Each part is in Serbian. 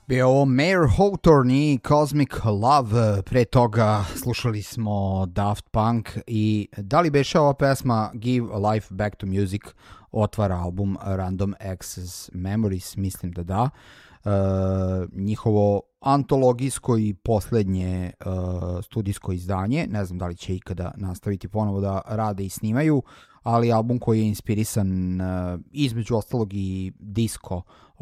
Bio je ovo Mayor Hawthorne i Cosmic Love, pre toga slušali smo Daft Punk i da li beše ova pesma Give a Life Back to Music otvara album Random Access Memories, mislim da da. Njihovo antologijsko i poslednje studijsko izdanje, ne znam da li će ikada nastaviti ponovo da rade i snimaju, ali album koji je inspirisan između ostalog i disco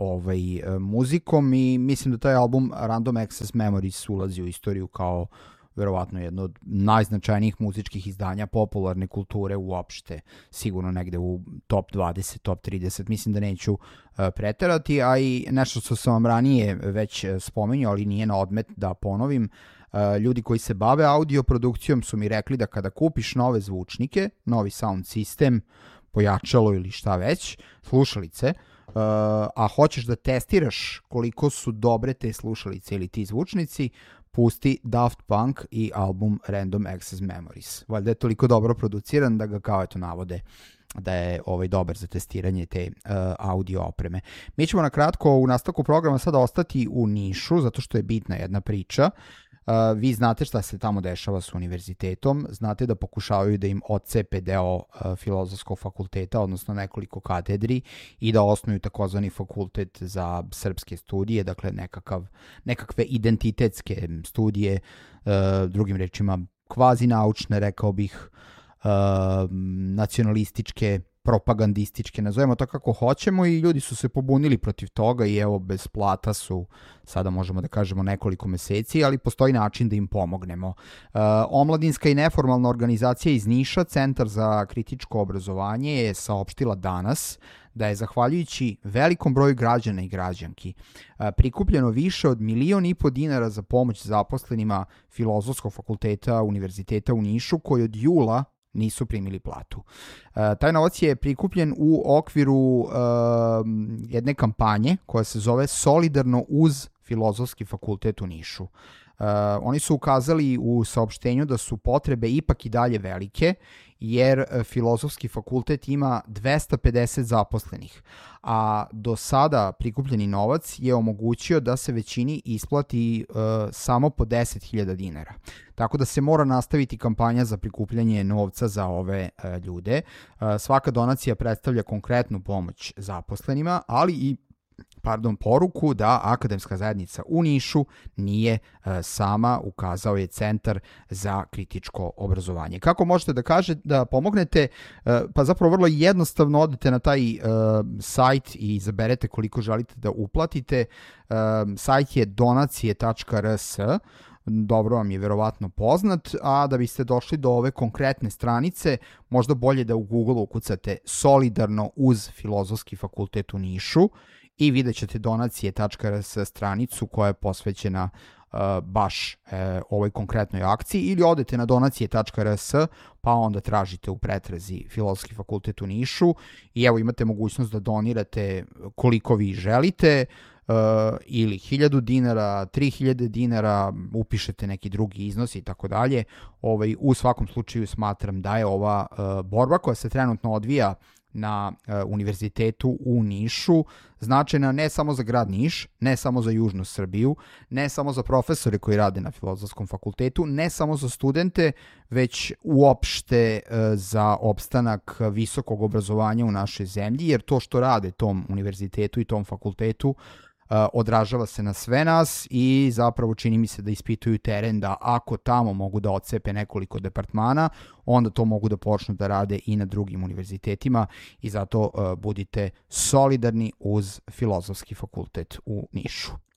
muzikom i mislim da taj album Random Access Memories ulazi u istoriju kao verovatno jedno od najznačajnijih muzičkih izdanja popularne kulture uopšte, sigurno negde u top 20, top 30, mislim da neću preterati, a i nešto što sam vam ranije već spomenuo, ali nije na odmet da ponovim, ljudi koji se bave audio produkcijom su mi rekli da kada kupiš nove zvučnike, novi sound sistem, pojačalo ili šta već, slušalice, a hoćeš da testiraš koliko su dobre te slušalice ili ti zvučnici, pusti Daft Punk i album Random Access Memories. Valjda je toliko dobro produciran da ga kao eto navode da je dobar za testiranje te audio opreme. Mi ćemo na kratko u nastavku programa sada ostati u Nišu, zato što je bitna jedna priča. Vi znate šta se tamo dešava s univerzitetom, znate da pokušavaju da im odcepe deo Filozofskog fakulteta, odnosno nekoliko katedri i da osnuju takozvani fakultet za srpske studije, dakle nekakve identitetske studije, drugim rečima kvazi naučne, rekao bih, nacionalističke, propagandističke, nazovemo to kako hoćemo, i ljudi su se pobunili protiv toga i evo bez plata su, sada možemo da kažemo, nekoliko meseci, ali postoji način da im pomognemo. Omladinska i neformalna organizacija iz Niša, Centar za kritičko obrazovanje, je saopštila danas da je zahvaljujući velikom broju građana i građanki prikupljeno više od 1,5 miliona dinara za pomoć zaposlenima Filozofskog fakulteta Univerziteta u Nišu, koji od jula nisu primili platu. Taj novac je prikupljen u okviru jedne kampanje koja se zove Solidarno uz Filozofski fakultet u Nišu. Oni su ukazali u saopštenju da su potrebe ipak i dalje velike, jer Filozofski fakultet ima 250 zaposlenih, a do sada prikupljeni novac je omogućio da se većini isplati samo po 10.000 dinara. Tako da se mora nastaviti kampanja za prikupljanje novca za ove ljude. Svaka donacija predstavlja konkretnu pomoć zaposlenima, ali i poruku da akademska zajednica u Nišu nije sama, ukazao je Centar za kritičko obrazovanje. Kako možete da pomognete? Pa zapravo vrlo jednostavno odete na taj sajt i izaberete koliko želite da uplatite. Sajt je donacije.rs, dobro vam je verovatno poznat, a da biste došli do ove konkretne stranice, možda bolje da u Google ukucate Solidarno uz Filozofski fakultet u Nišu i vidjet ćete donacije.rs stranicu koja je posvećena baš ovoj konkretnoj akciji, ili odete na donacije.rs pa onda tražite u pretrazi Filozofski fakultet u Nišu i evo imate mogućnost da donirate koliko vi želite, ili 1.000 dinara, 3.000 dinara, upišete neki drugi iznos i tako dalje. U svakom slučaju smatram da je ova borba koja se trenutno odvija na univerzitetu u Nišu značajna ne samo za grad Niš, ne samo za južnu Srbiju, ne samo za profesore koji rade na Filozofskom fakultetu, ne samo za studente, već uopšte za opstanak visokog obrazovanja u našoj zemlji, jer to što rade tom univerzitetu i tom fakultetu odražava se na sve nas i zapravo čini mi se da ispituju teren da ako tamo mogu da odcepe nekoliko departmana, onda to mogu da počnu da rade i na drugim univerzitetima i zato budite solidarni uz Filozofski fakultet u Nišu.